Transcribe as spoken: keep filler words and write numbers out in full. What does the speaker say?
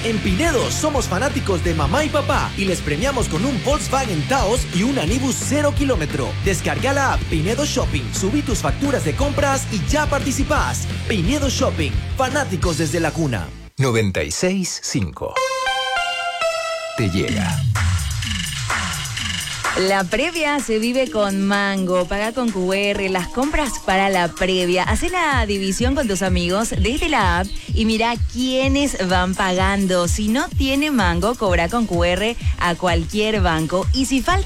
En Pinedo somos fanáticos de mamá y papá y les premiamos con un Volkswagen Taos y un Anibus cero kilómetro. Descarga la app Pinedo Shopping, subí tus facturas de compras y ya participás. Pinedo Shopping, fanáticos desde la cuna. noventa y seis punto cinco. Te llega. La previa se vive con Mango. Paga con Q R las compras para la previa. Hacé la división con tus amigos desde la app y mira quiénes van pagando. Si no tiene Mango, cobra con Q R a cualquier banco. Y si falta